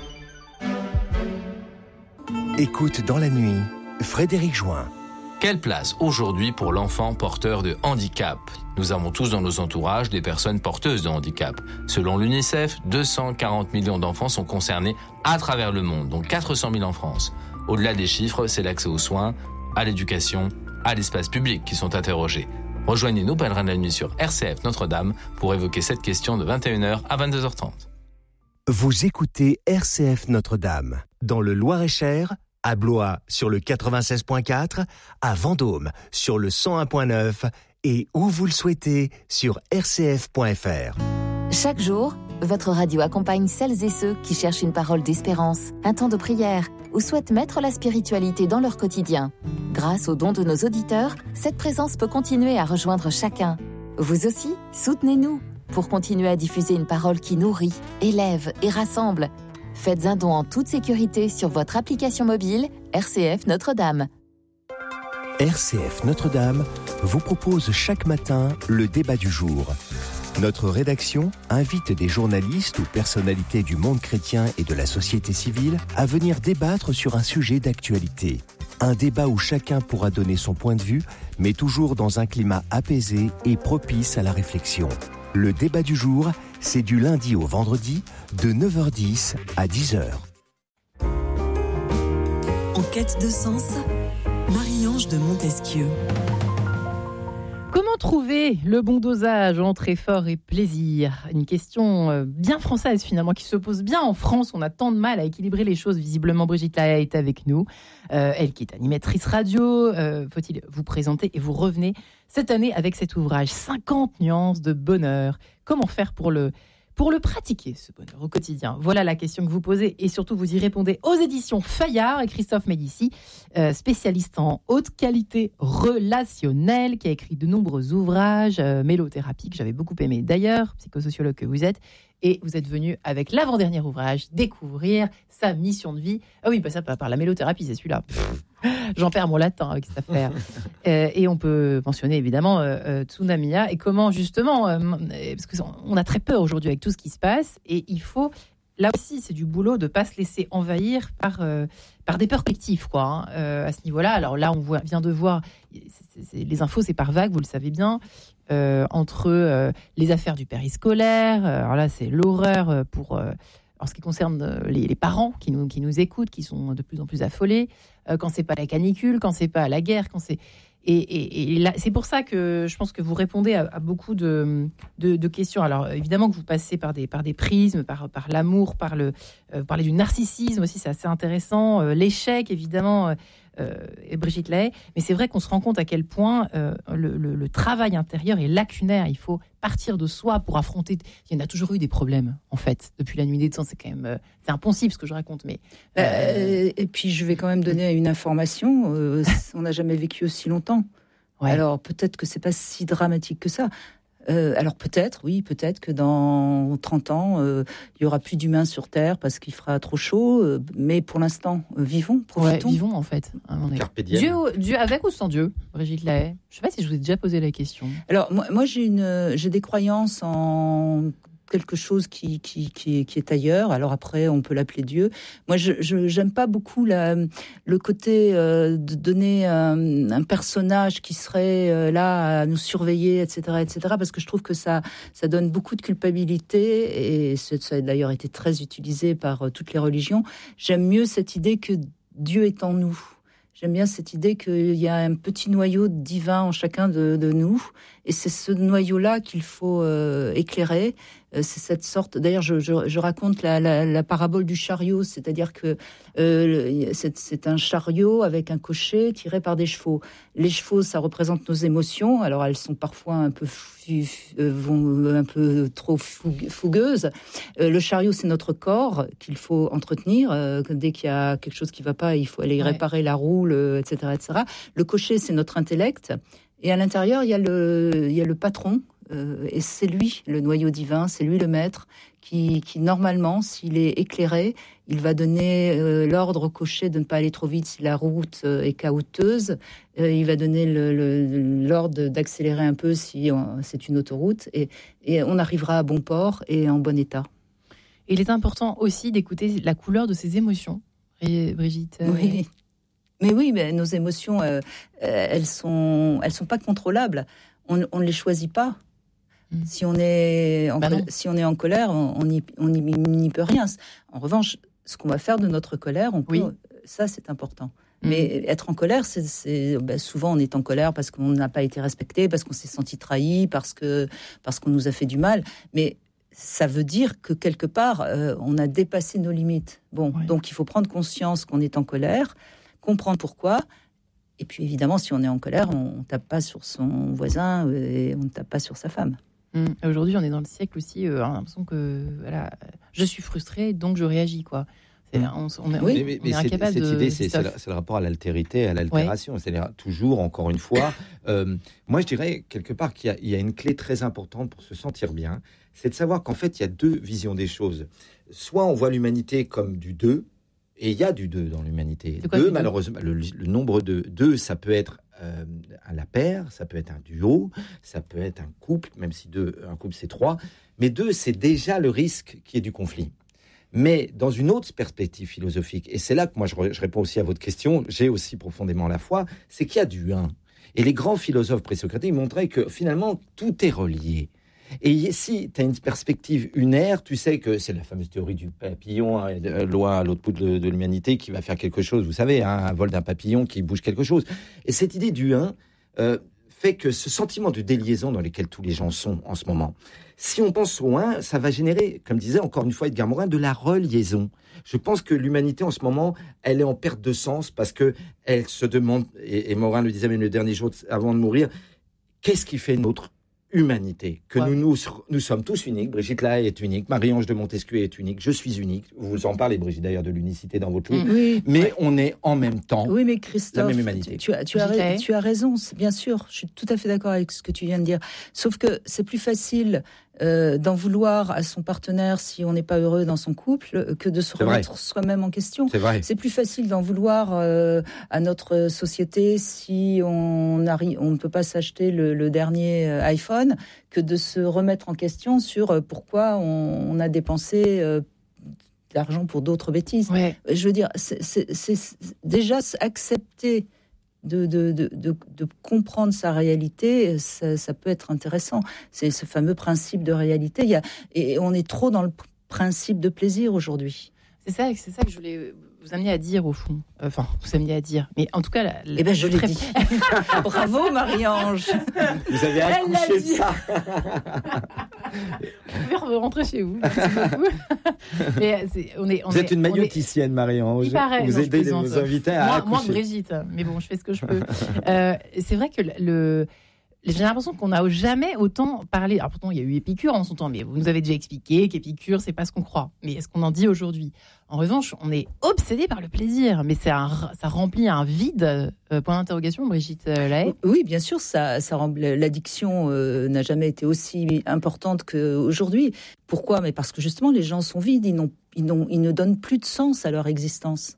Écoute dans la nuit, Frédéric Join. Quelle place aujourd'hui pour l'enfant porteur de handicap ? Nous avons tous dans nos entourages des personnes porteuses de handicap. Selon l'UNICEF, deux cent quarante millions d'enfants sont concernés à travers le monde, dont quatre cent mille en France. Au-delà des chiffres, c'est l'accès aux soins, à l'éducation, à l'espace public qui sont interrogés. Rejoignez nos pèlerins de la nuit sur R C F Notre-Dame pour évoquer cette question de vingt et une heures à vingt-deux heures trente. Vous écoutez R C F Notre-Dame, dans le Loir-et-Cher, à Blois sur le quatre-vingt-seize virgule quatre, à Vendôme sur le cent un virgule neuf et où vous le souhaitez sur r c f point f r. Chaque jour, votre radio accompagne celles et ceux qui cherchent une parole d'espérance, un temps de prière ou souhaitent mettre la spiritualité dans leur quotidien. Grâce aux dons de nos auditeurs, cette présence peut continuer à rejoindre chacun. Vous aussi, soutenez-nous pour continuer à diffuser une parole qui nourrit, élève et rassemble. Faites un don en toute sécurité sur votre application mobile R C F Notre-Dame. R C F Notre-Dame vous propose chaque matin le débat du jour. Notre rédaction invite des journalistes ou personnalités du monde chrétien et de la société civile à venir débattre sur un sujet d'actualité. Un débat où chacun pourra donner son point de vue, mais toujours dans un climat apaisé et propice à la réflexion. Le débat du jour, c'est du lundi au vendredi, de neuf heures dix à dix heures. En quête de sens, Marie-Ange de Montesquieu. Comment trouver le bon dosage entre effort et plaisir ? Une question bien française finalement, qui se pose bien en France. On a tant de mal à équilibrer les choses. Visiblement, Brigitte Lahaye est avec nous. Euh, elle qui est animatrice radio. Euh, faut-il vous présenter ? Et vous revenez cette année avec cet ouvrage « cinquante nuances de bonheur ». Comment faire pour le, Pour le pratiquer, ce bonheur au quotidien, voilà la question que vous posez et surtout vous y répondez aux éditions Fayard et Christophe Médici, euh, spécialiste en haute qualité relationnelle, qui a écrit de nombreux ouvrages, euh, mélothérapie, que j'avais beaucoup aimé d'ailleurs, psychosociologue que vous êtes, et vous êtes venu avec l'avant-dernier ouvrage, découvrir sa mission de vie. Ah oui, bah ça par la mélothérapie, c'est celui-là. J'en perds mon latin avec cette affaire. euh, et on peut mentionner évidemment euh, euh, Tsunamiya et comment justement, euh, parce qu'on a très peur aujourd'hui avec tout ce qui se passe, et il faut, là aussi, c'est du boulot de ne pas se laisser envahir par, euh, par des peurs collectives, quoi, hein, euh, à ce niveau-là. Alors là, on voit, vient de voir, c'est, c'est, les infos, c'est par vague, vous le savez bien. Euh, entre euh, les affaires du périscolaire, euh, alors là c'est l'horreur pour euh, en ce qui concerne euh, les, les parents qui nous, qui nous écoutent, qui sont de plus en plus affolés, euh, quand c'est pas la canicule, quand c'est pas la guerre, quand c'est et, et, et là, c'est pour ça que je pense que vous répondez à, à beaucoup de, de, de questions. Alors évidemment que vous passez par des, par des prismes, par, par l'amour, par le euh, parler du narcissisme aussi, c'est assez intéressant, euh, l'échec évidemment. Euh, Euh, et Brigitte Lahaie, mais c'est vrai qu'on se rend compte à quel point euh, le, le, le travail intérieur est lacunaire. Il faut partir de soi pour affronter. Il y en a toujours eu des problèmes, en fait, depuis la nuit des temps. C'est quand même, euh, c'est impossible ce que je raconte, mais. Euh... Euh, et puis je vais quand même donner une information. Euh, on n'a jamais vécu aussi longtemps. Ouais. Alors peut-être que c'est pas si dramatique que ça. Euh, alors peut-être, oui, peut-être que dans trente ans, euh, il y aura plus d'humains sur Terre parce qu'il fera trop chaud. Euh, mais pour l'instant, euh, vivons, profitons. Ouais, vivons en fait. Dieu, Dieu avec ou sans Dieu, Brigitte Lahaie? Je ne sais pas si je vous ai déjà posé la question. Alors moi, moi j'ai une, j'ai des croyances en quelque chose qui, qui, qui, qui est ailleurs. Alors après, on peut l'appeler Dieu. Moi, je, je j'aime pas beaucoup la, le côté euh, de donner un, un personnage qui serait euh, là à nous surveiller, et cetera, et cetera, parce que je trouve que ça, ça donne beaucoup de culpabilité et ça a d'ailleurs été très utilisé par euh, toutes les religions. J'aime mieux cette idée que Dieu est en nous. J'aime bien cette idée qu'il y a un petit noyau divin en chacun de, de nous, et c'est ce noyau-là qu'il faut euh, éclairer. Euh, c'est cette sorte. D'ailleurs, je, je, je raconte la, la, la parabole du chariot, c'est-à-dire que euh, c'est, c'est un chariot avec un cocher tiré par des chevaux. Les chevaux, ça représente nos émotions. Alors, elles sont parfois un peu fu, euh, vont un peu trop fougueuses. Euh, le chariot, c'est notre corps qu'il faut entretenir. Euh, dès qu'il y a quelque chose qui ne va pas, il faut aller ouais. réparer la roue, le, et cetera, et cetera. Le cocher, c'est notre intellect. Et à l'intérieur, il y a le, il y a le patron, euh, et c'est lui, le noyau divin, c'est lui le maître, qui, qui normalement, s'il est éclairé, il va donner euh, l'ordre au cocher de ne pas aller trop vite si la route euh, est caouteuses. Euh, il va donner le, le, l'ordre d'accélérer un peu si on, c'est une autoroute, et, et on arrivera à bon port et en bon état. Et il est important aussi d'écouter la couleur de ses émotions, et Brigitte. Euh... Oui. Mais oui, mais nos émotions, euh, elles sont, elles sont pas contrôlables. On, on ne les choisit pas. Mmh. Si on est en, bah col- si on est en colère, on n'y on n'y peut rien. En revanche, ce qu'on va faire de notre colère, on peut, oui. ça c'est important. Mmh. Mais être en colère, c'est, c'est ben souvent on est en colère parce qu'on n'a pas été respecté, parce qu'on s'est senti trahi, parce que parce qu'on nous a fait du mal. Mais ça veut dire que quelque part, euh, on a dépassé nos limites. Bon, oui. Donc il faut prendre conscience qu'on est en colère. Comprendre pourquoi, et puis évidemment, si on est en colère, on ne tape pas sur son voisin et on ne tape pas sur sa femme. Mmh. Aujourd'hui, on est dans le siècle aussi, euh, on a l'impression que voilà, je suis frustrée, donc je réagis, quoi. C'est, on, on, on, oui, mais, mais, mais c'est, cette de, idée, c'est, c'est, le, c'est le rapport à l'altérité, à l'altération. Ouais. C'est-à-dire, toujours, encore une fois, euh, moi je dirais quelque part qu'il y a, il y a une clé très importante pour se sentir bien, c'est de savoir qu'en fait, il y a deux visions des choses. Soit on voit l'humanité comme du deux, et il y a du deux dans l'humanité. Deux, malheureusement, le, le nombre de deux, ça peut être euh, la paire, ça peut être un duo, ça peut être un couple, même si deux, un couple c'est trois. Mais deux, c'est déjà le risque qui est du conflit. Mais dans une autre perspective philosophique, et c'est là que moi je, je réponds aussi à votre question, j'ai aussi profondément la foi, c'est qu'il y a du un. Et les grands philosophes présocratiques montraient que finalement tout est relié. Et si tu as une perspective unaire, tu sais que c'est la fameuse théorie du papillon, hein, loin à l'autre bout de, de l'humanité, qui va faire quelque chose, vous savez, hein, un vol d'un papillon qui bouge quelque chose. Et cette idée du un euh, fait que ce sentiment de déliaison dans lequel tous les gens sont en ce moment, si on pense au un, ça va générer, comme disait encore une fois Edgar Morin, de la reliaison. Je pense que l'humanité en ce moment, elle est en perte de sens parce qu'elle se demande, et, et Morin le disait même le dernier jour avant de mourir, qu'est-ce qui fait notre humanité, que ouais. nous, nous, nous sommes tous uniques. Brigitte Lahaie est unique, Marie-Ange de Montesquieu est unique, je suis unique. Vous en parlez, Brigitte, d'ailleurs, de l'unicité dans votre livre. Oui, mais ouais. on est en même temps oui, mais Christophe, la même humanité. Tu, tu, as, tu, as, tu as raison, bien sûr, je suis tout à fait d'accord avec ce que tu viens de dire. Sauf que c'est plus facile euh, d'en vouloir à son partenaire si on n'est pas heureux dans son couple que de se c'est remettre vrai. soi-même en question. C'est vrai. C'est plus facile d'en vouloir euh, à notre société si on, arrive, on ne peut pas s'acheter le, le dernier iPhone que de se remettre en question sur pourquoi on, on a dépensé euh, de l'argent pour d'autres bêtises. Ouais. Je veux dire, c'est, c'est, c'est déjà accepter de, de, de, de, de comprendre sa réalité, ça, ça peut être intéressant. C'est ce fameux principe de réalité. Il y a, et on est trop dans le principe de plaisir aujourd'hui. C'est ça, c'est ça que je voulais vous amener à dire au fond. Enfin, vous amener à dire. Mais en tout cas, la, la, eh ben, je l'ai très... dit. Bravo, Marie-Ange. Vous avez accouché de ça. Vous pouvez rentrer chez vous. Merci beaucoup. Mais c'est, on est, on vous est, êtes une magnoticienne, est... Marie-Ange. Il paraît. Vous non, aidez vos invités à moi, accoucher. Moi, Brigitte. Mais bon, je fais ce que je peux. euh, c'est vrai que le... J'ai l'impression qu'on n'a jamais autant parlé. Alors pourtant, il y a eu Épicure en son temps, mais vous nous avez déjà expliqué qu'Épicure, c'est pas ce qu'on croit. Mais est-ce qu'on en dit aujourd'hui ? En revanche, on est obsédé par le plaisir, mais c'est un, ça remplit un vide. Euh, point d'interrogation, Brigitte Lahaie. Oui, bien sûr, ça, ça remplit, l'addiction euh, n'a jamais été aussi importante qu'aujourd'hui. Pourquoi ? Mais parce que justement, les gens sont vides, ils, n'ont, ils, n'ont, ils ne donnent plus de sens à leur existence.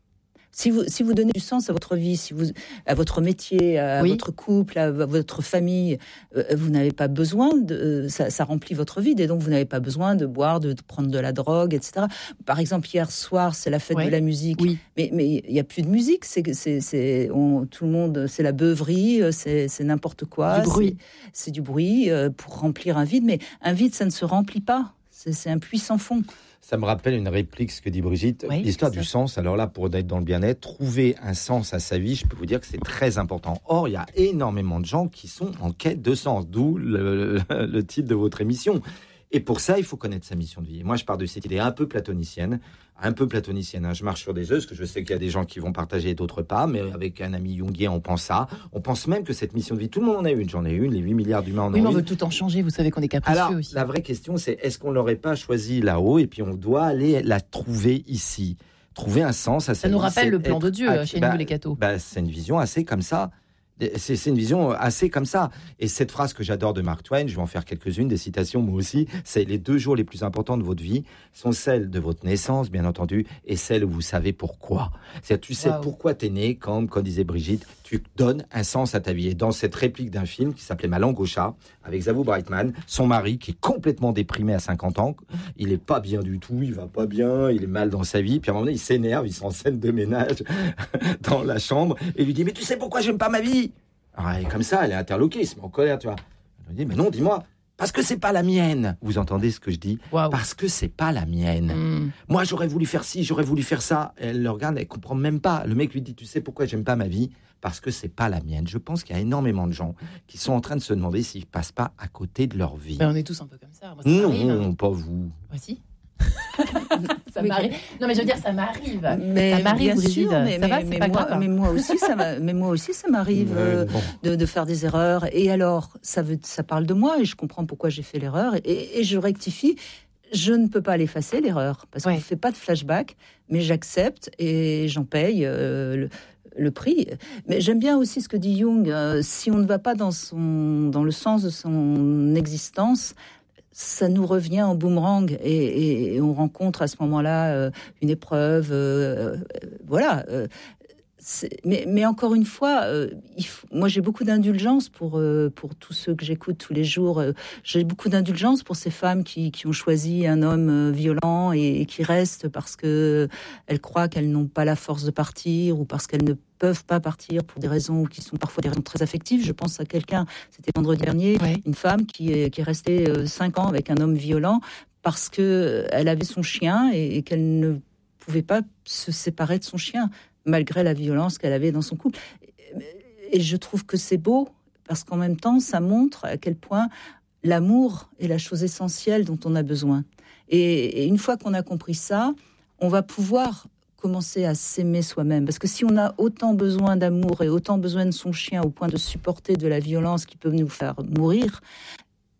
Si vous, si vous donnez du sens à votre vie, si vous, à votre métier, à oui. votre couple, à votre famille, euh, vous n'avez pas besoin de... Euh, ça, ça remplit votre vide et donc vous n'avez pas besoin de boire, de, de prendre de la drogue, et cetera. Par exemple, hier soir, c'est la fête ouais. de la musique. Oui. Mais mais il n'y a plus de musique. C'est, c'est, c'est, on, tout le monde... C'est la beuverie, c'est, c'est n'importe quoi. Du bruit. C'est, c'est du bruit euh, pour remplir un vide. Mais un vide, ça ne se remplit pas. C'est, c'est un puits sans fond. Ça me rappelle une réplique, ce que dit Brigitte, oui, l'histoire du sens. Alors là, pour être dans le bien-être, trouver un sens à sa vie, je peux vous dire que c'est très important. Or, il y a énormément de gens qui sont en quête de sens, d'où le, le, le titre de votre émission. Et pour ça, il faut connaître sa mission de vie. Et moi, je pars de cette idée un peu platonicienne, un peu platonicienne. Hein. Je marche sur des œufs, parce que je sais qu'il y a des gens qui vont partager, d'autres pas, mais avec un ami jungien, on pense ça. On pense même que cette mission de vie, tout le monde en a une. J'en ai une, les huit milliards d'humains en ont oui, une. Oui, mais on veut tout en changer, vous savez qu'on est capricieux Alors, aussi. La vraie question, c'est est-ce qu'on ne l'aurait pas choisi là-haut, et puis on doit aller la trouver ici. Trouver un sens à sa Ça vie. nous rappelle le plan être, de Dieu à, chez bah, nous, les cathos. Bah, c'est une vision assez comme ça. C'est, c'est une vision assez comme ça. Et cette phrase que j'adore de Mark Twain, je vais en faire quelques-unes, des citations moi aussi, c'est les deux jours les plus importants de votre vie sont celles de votre naissance, bien entendu, et celles où vous savez pourquoi. C'est-à-dire, tu sais wow. pourquoi t'es né, comme, comme disait Brigitte, tu donnes un sens à ta vie. Et dans cette réplique d'un film qui s'appelait Ma langue au chat, avec Zavou Brightman, son mari qui est complètement déprimé à cinquante ans, il est pas bien du tout, il va pas bien, il est mal dans sa vie, puis à un moment donné, il s'énerve, il s'en scène de ménage dans la chambre, et lui dit « Mais tu sais pourquoi j'aime pas ma vie ?» Alors, elle est comme ça, elle est interloquée, il se met en colère, tu vois. Elle lui dit, mais non, dis-moi, parce que c'est pas la mienne. Vous entendez ce que je dis ? wow. Parce que c'est pas la mienne. Mm. Moi, j'aurais voulu faire ci, j'aurais voulu faire ça. Elle le regarde, elle comprend même pas. Le mec lui dit, tu sais pourquoi j'aime pas ma vie ? Parce que c'est pas la mienne. Je pense qu'il y a énormément de gens qui sont en train de se demander s'ils passent pas à côté de leur vie. Ben, on est tous un peu comme ça. Moi, ça non, m'arrive, non, hein. pas vous. Moi, si. ça oui, m'arrive. Non, mais je veux dire, ça m'arrive. Mais ça m'arrive, bien sûr, mais, ça mais, va, c'est mais pas moi, grave. Mais moi aussi, ça, mais moi aussi, ça m'arrive ouais, euh, bon. de, de faire des erreurs. Et alors, ça, veut, ça parle de moi et je comprends pourquoi j'ai fait l'erreur et, et je rectifie. Je ne peux pas l'effacer, l'erreur, parce ouais. qu'on ne fait pas de flashback, mais j'accepte et j'en paye euh, le, le prix. Mais j'aime bien aussi ce que dit Jung. Euh, si on ne va pas dans, son, dans le sens de son existence, ça nous revient en boomerang et, et, et on rencontre à ce moment-là euh, une épreuve. Euh, euh, voilà. Euh, mais, mais encore une fois, euh, il faut, moi j'ai beaucoup d'indulgence pour, euh, pour tous ceux que j'écoute tous les jours. Euh, j'ai beaucoup d'indulgence pour ces femmes qui, qui ont choisi un homme euh, violent et, et qui restent parce qu'elles croient qu'elles n'ont pas la force de partir ou parce qu'elles ne peuvent pas partir pour des raisons qui sont parfois des raisons très affectives. Je pense à quelqu'un, c'était vendredi dernier, ouais. une femme qui est, qui est restée euh, cinq ans avec un homme violent parce qu'elle avait son chien et, et qu'elle ne pouvait pas se séparer de son chien, malgré la violence qu'elle avait dans son couple. Et je trouve que c'est beau, parce qu'en même temps, ça montre à quel point l'amour est la chose essentielle dont on a besoin. Et, et une fois qu'on a compris ça, on va pouvoir commencer à s'aimer soi-même. Parce que si on a autant besoin d'amour et autant besoin de son chien au point de supporter de la violence qui peut nous faire mourir,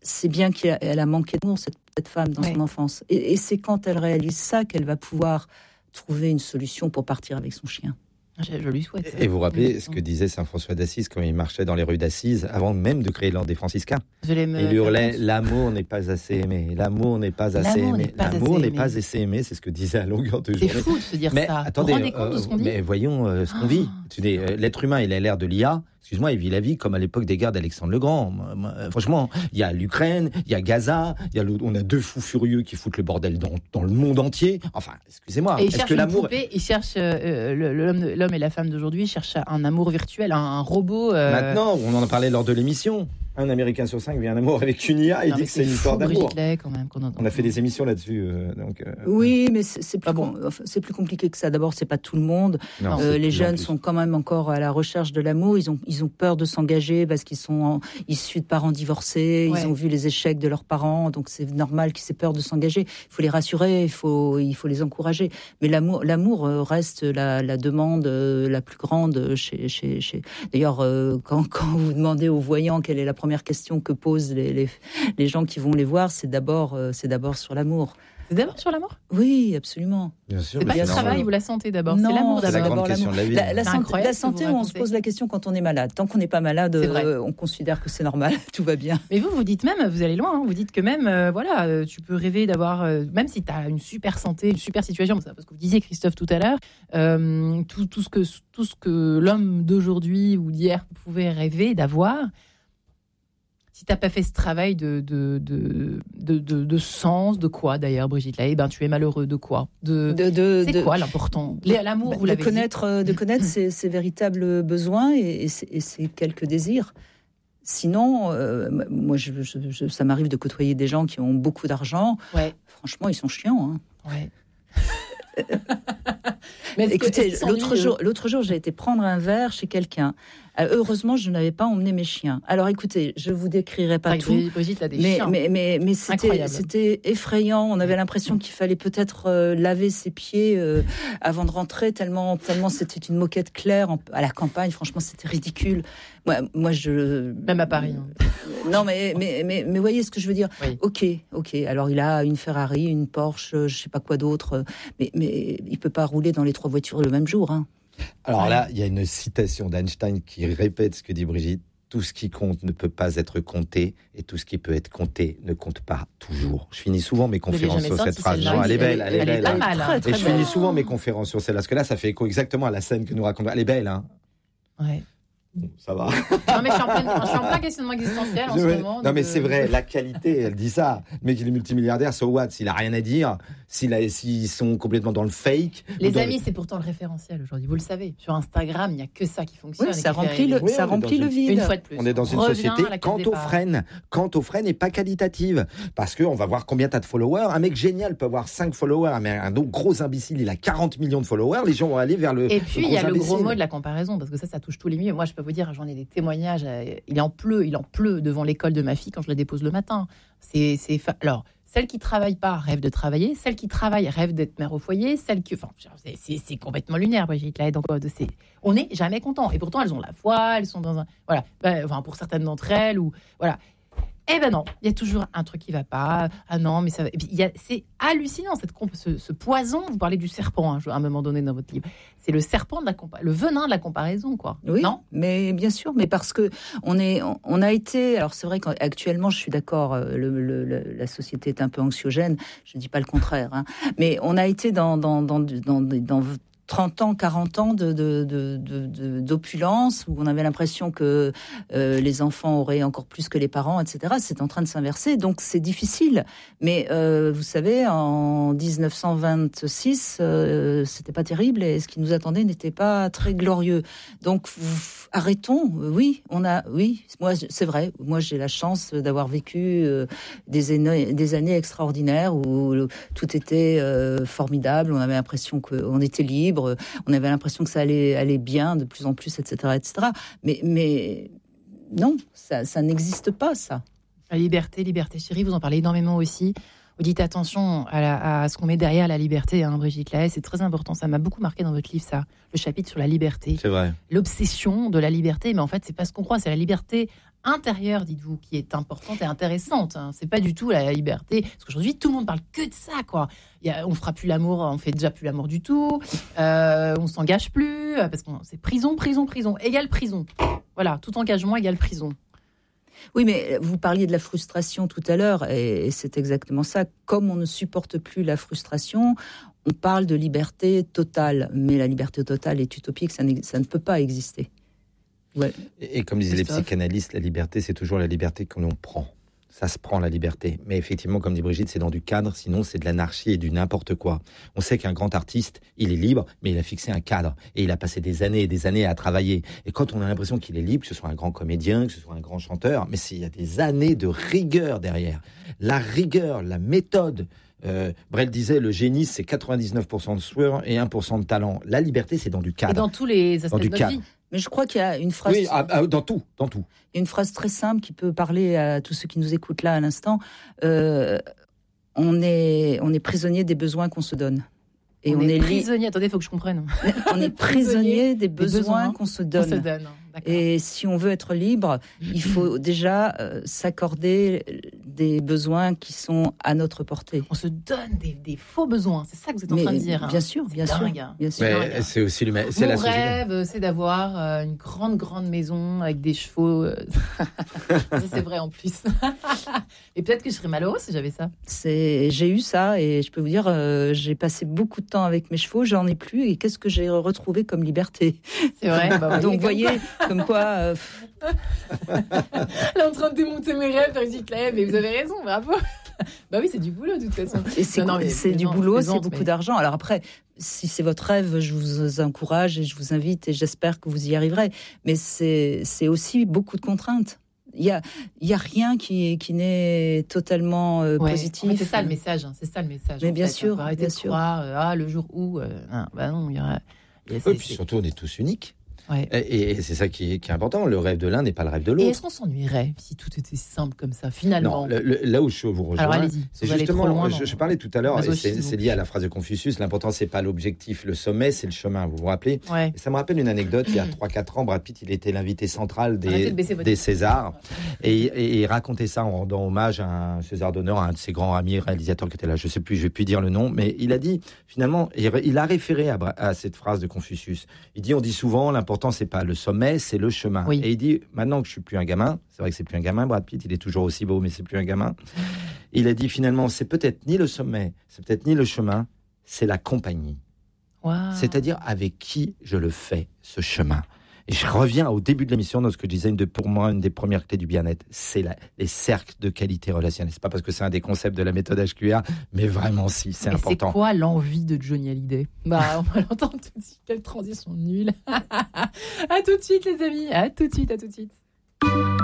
c'est bien qu'elle a manqué d'amour, cette, cette femme, dans ouais. son enfance. Et, et c'est quand elle réalise ça qu'elle va pouvoir trouver une solution pour partir avec son chien. Je, je lui souhaite. Et vous vous rappelez ce que disait saint François d'Assise quand il marchait dans les rues d'Assise, avant même de créer l'ordre des franciscains. Il hurlait « L'amour n'est pas assez aimé, l'amour n'est pas assez l'amour aimé, n'est pas l'amour assez n'est aimé. pas assez aimé ». C'est ce que disait à longueur de journée. C'est fou de se dire mais ça. Attendez, vous vous rendez compte de ce qu'on dit ? Mais voyons euh, ce qu'on oh. vit. Euh, l'être humain, il a l'air de l'I A. Excuse-moi, il vit la vie comme à l'époque des guerres d'Alexandre le Grand. Franchement, il y a l'Ukraine, il y a Gaza, il y a on a deux fous furieux qui foutent le bordel dans, dans le monde entier. Enfin, excusez-moi. Et est-ce que l'amour poupée, il cherche euh, l'homme, l'homme et la femme d'aujourd'hui cherchent un amour virtuel, un, un robot. Euh... Maintenant, on en parlait lors de l'émission. Un Américain sur cinq vit un amour avec une I A et non, dit que c'est une histoire d'amour. Lay, quand même, qu'on on a fait des émissions là-dessus. Euh, donc, euh... Oui, mais c'est, c'est, plus com- c'est plus compliqué que ça. D'abord, c'est pas tout le monde. Non, euh, les jeunes sont quand même encore à la recherche de l'amour. Ils ont, ils ont peur de s'engager parce qu'ils sont en, issus de parents divorcés. Ouais. Ils ont vu les échecs de leurs parents. Donc, c'est normal qu'ils aient peur de s'engager. Il faut les rassurer, il faut, il faut les encourager. Mais l'amour, l'amour reste la, la demande la plus grande chez... chez, chez... D'ailleurs, euh, quand, quand vous demandez aux voyants quelle est la première question que posent les, les, les gens qui vont les voir, c'est d'abord, euh, c'est d'abord sur l'amour. C'est d'abord sur l'amour ? Oui, absolument. Bien sûr, c'est pas le travail ou la santé d'abord, non, c'est l'amour c'est d'abord. la grande question de la vie. La, la, santé, la santé, on se pose la question quand on est malade. Tant qu'on n'est pas malade, euh, on considère que c'est normal, tout va bien. Mais vous, vous dites même, vous allez loin, hein, vous dites que même, euh, voilà, euh, tu peux rêver d'avoir, euh, même si tu as une super santé, une super situation, parce que vous disiez, Christophe, tout à l'heure, euh, tout, tout, ce que, tout ce que l'homme d'aujourd'hui ou d'hier pouvait rêver d'avoir, si tu n'as pas fait ce travail de, de, de, de, de, de sens, de quoi d'ailleurs, Brigitte Lay, ben, tu es malheureux, de quoi de, de, de, C'est de, quoi l'important ? L'amour, bah, vous l'avez de connaître, dit. De connaître ses, ses véritables besoins et, et, ses, et ses quelques désirs. Sinon, euh, moi, je, je, je, ça m'arrive de côtoyer des gens qui ont beaucoup d'argent. Ouais. Franchement, ils sont chiants. Hein. Ouais. Mais écoutez, l'autre jour, l'autre jour, j'ai été prendre un verre chez quelqu'un. Heureusement, je n'avais pas emmené mes chiens. Alors, écoutez, je vous décrirai pas tout, Brigitte a des mais, chiens. mais mais mais c'était c'était effrayant. On avait l'impression qu'il fallait peut-être euh, laver ses pieds euh, avant de rentrer, tellement tellement c'était une moquette claire en, à la campagne. Franchement, c'était ridicule. Moi, moi, je même à Paris. Hein. Non, mais mais mais mais voyez ce que je veux dire. Oui. Ok, ok. Alors, il a une Ferrari, une Porsche, je sais pas quoi d'autre, mais mais il peut pas rouler dans les trois voitures le même jour, hein. Alors ouais. Là, il y a une citation d'Einstein qui répète ce que dit Brigitte. Tout ce qui compte ne peut pas être compté et tout ce qui peut être compté ne compte pas toujours. Je finis souvent mes conférences sur cette phrase. Non, elle est belle, elle, elle, elle est belle. Pas mal, hein. Et je finis souvent mes conférences sur celle-là, parce que là, ça fait écho exactement à la scène que nous racontons. Elle est belle, hein. Ouais. Bon, ça va. Non, mais je suis en plein, je suis en plein questionnement existentiel en je, ce moment. Non, mais de... c'est vrai, la qualité, elle dit ça. Le mec, il est multimilliardaire, so what ? S'il a rien à dire, s'il a, s'ils sont complètement dans le fake. Les amis, le... c'est pourtant le référentiel aujourd'hui, vous le savez. Sur Instagram, il n'y a que ça qui fonctionne. Oui, ça remplit le, oui, ça remplit le vide. Une fois de plus. On est dans une société quantophrène, quantophrène et pas qualitative. Parce qu'on va voir combien tu as de followers. Un mec génial peut avoir cinq followers, mais un autre gros imbécile, il a quarante millions de followers. Les gens vont aller vers le. Et puis, il y a le imbécile. gros mot de la comparaison, parce que ça, ça touche tous les milieux. Moi, je peux vous dire, j'en ai des témoignages. Il en pleut, il en pleut devant l'école de ma fille quand je la dépose le matin. C'est, c'est fa... Alors, celle qui travaille pas rêve de travailler, celle qui travaille rêve d'être mère au foyer, celle qui, enfin, c'est, c'est, c'est complètement lunaire, Brigitte. Là, donc, c'est... on n'est jamais content. Et pourtant, elles ont la foi, elles sont dans un, voilà, ben, enfin, pour certaines d'entre elles, ou voilà. Eh ben non, il y a toujours un truc qui va pas. Ah non, mais ça va. Et puis, il y a, c'est hallucinant cette comp- ce, ce poison. Vous parlez du serpent hein, à un moment donné dans votre livre. C'est le serpent de la compa- le venin de la comparaison, quoi. Oui, non mais bien sûr, mais parce que on est, on a été. Alors c'est vrai qu'actuellement, je suis d'accord. Le, le, le, la société est un peu anxiogène. Je dis pas le contraire, hein, mais on a été dans dans dans dans, dans trente ans, quarante ans de, de, de, de, d'opulence, où on avait l'impression que euh, les enfants auraient encore plus que les parents, et cetera. C'est en train de s'inverser, donc c'est difficile. Mais euh, vous savez, en dix-neuf cent vingt-six, euh, c'était pas terrible, et ce qui nous attendait n'était pas très glorieux. Donc vous, arrêtons. Oui, on a, oui, moi c'est vrai. Moi j'ai la chance d'avoir vécu euh, des années, des années extraordinaires où tout était euh, formidable. On avait l'impression qu'on était libre. On avait l'impression que ça allait aller bien de plus en plus, et cetera, et cetera. Mais, mais non, ça, ça n'existe pas, ça. La liberté, liberté chérie, vous en parlez énormément aussi. Vous dites attention à, la, à ce qu'on met derrière la liberté, hein, Brigitte Lay. C'est très important. Ça m'a beaucoup marqué dans votre livre, ça. Le chapitre sur la liberté. C'est vrai. L'obsession de la liberté, mais en fait, c'est pas ce qu'on croit. C'est la liberté intérieure, dites-vous, qui est importante et intéressante. Hein. C'est pas du tout la liberté, parce qu'aujourd'hui tout le monde parle que de ça, quoi. Il y a, on fera plus l'amour, on fait déjà plus l'amour du tout. Euh, on s'engage plus parce que c'est prison, prison, prison, égale prison. Voilà, tout engagement égale prison. Oui, mais vous parliez de la frustration tout à l'heure, et c'est exactement ça. Comme on ne supporte plus la frustration, on parle de liberté totale. Mais la liberté totale est utopique, ça, ça ne peut pas exister. Ouais. Et, et comme disaient les psychanalystes, la liberté, c'est toujours la liberté que l'on prend. Ça se prend, la liberté. Mais effectivement, comme dit Brigitte, c'est dans du cadre, sinon c'est de l'anarchie et du n'importe quoi. On sait qu'un grand artiste, il est libre, mais il a fixé un cadre. Et il a passé des années et des années à travailler. Et quand on a l'impression qu'il est libre, que ce soit un grand comédien, que ce soit un grand chanteur, mais il y a des années de rigueur derrière. La rigueur, la méthode. Euh, Brel disait, le génie, c'est quatre-vingt-dix-neuf pour cent de sueur et un pour cent de talent. La liberté, c'est dans du cadre. Et dans tous les aspects de notre vie. Mais je crois qu'il y a une phrase... Oui, ah, ah, dans tout, dans tout. Il y a une phrase très simple qui peut parler à tous ceux qui nous écoutent là à l'instant. Euh, on est, on est prisonnier des besoins qu'on se donne. Et on, on est, est prisonnier... Li... Attendez, il faut que je comprenne. On est prisonnier des besoins, des besoins qu'on se donne. On se donne. Et si on veut être libre, il faut déjà euh, s'accorder des besoins qui sont à notre portée. On se donne des, des faux besoins, c'est ça que vous êtes en Mais train de dire. Bien hein. sûr, bien sûr, bien sûr. Mais c'est aussi le c'est Mon la rêve, c'est d'avoir euh, une grande, grande maison avec des chevaux. Euh... ça, c'est vrai en plus. Et peut-être que je serais malheureuse si j'avais ça. C'est... J'ai eu ça et je peux vous dire, euh, j'ai passé beaucoup de temps avec mes chevaux, j'en ai plus. Et qu'est-ce que j'ai retrouvé comme liberté ? C'est vrai. Bah, donc, vous voyez, comme quoi... Euh... Elle est en train de démonter mes rêves, Brigitte Lahaie, mais vous avez raison, bravo. Bah oui, c'est du boulot de toute façon. Et c'est, non, non, mais c'est du boulot, c'est beaucoup mais... d'argent. Alors après, si c'est votre rêve, je vous encourage et je vous invite et j'espère que vous y arriverez. Mais c'est, c'est aussi beaucoup de contraintes. Il y a, il y a rien qui, qui n'est totalement euh, ouais. positif. Mais c'est ça le message, hein. C'est ça le message. Mais bien fait. sûr, arrêter bien de sûr. croire, euh, ah le jour où, euh, non, bah non, il y aura. Et oui, puis surtout, on est tous uniques. Ouais. Et, et c'est ça qui est, qui est important. Le rêve de l'un n'est pas le rêve de l'autre. Et est-ce qu'on s'ennuierait si tout était simple comme ça, finalement ? Non, le, le, là où je vous rejoins, Alors, c'est justement, loin, je, je parlais tout à l'heure, et c'est, donc. c'est lié à la phrase de Confucius, l'important, c'est pas l'objectif, le sommet, c'est le chemin, vous vous rappelez ? Ouais. Et ça me rappelle une anecdote, il y a trois quatre ans, Brad Pitt, il était l'invité central des, de des Césars, et, et, et il racontait ça en rendant hommage à un César d'honneur, à un de ses grands amis réalisateurs qui était là, je sais plus, je vais plus dire le nom, mais il a dit, finalement, il a référé à, à cette phrase de Confucius. Il dit, on dit souvent, l'important, c'est pas le sommet, mais c'est le chemin. Oui. Et il dit, maintenant que je suis plus un gamin, c'est vrai que c'est plus un gamin, Brad Pitt, il est toujours aussi beau, mais c'est plus un gamin. Il a dit finalement, c'est peut-être ni le sommet, c'est peut-être ni le chemin, c'est la compagnie. Wow. C'est-à-dire avec qui je le fais, ce chemin. Et je reviens au début de l'émission dans ce que je disais, une de, pour moi, une des premières clés du bien-être, c'est la, les cercles de qualité relationnelle. C'est pas parce que c'est un des concepts de la méthode H Q R, mais vraiment si, c'est mais important. C'est quoi l'envie de Johnny Hallyday ? Bah, on va l'entendre tout de suite. Quelle transition nulle. À tout de suite, les amis. À tout de suite, à tout de suite.